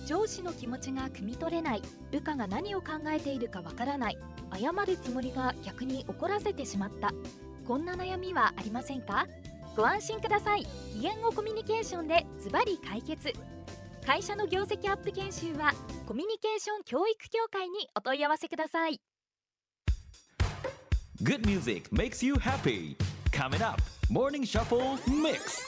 上司の気持ちが汲み取れない、部下が何を考えているかわからない、謝るつもりが逆に怒らせてしまった、こんな悩みはありませんか？ご安心ください。機嫌をコミュニケーションでズバリ解決。会社の業績アップ研修はコミュニケーション教育協会にお問い合わせください。 Good music makes you happy. Coming up, Morning Shuffle Mix.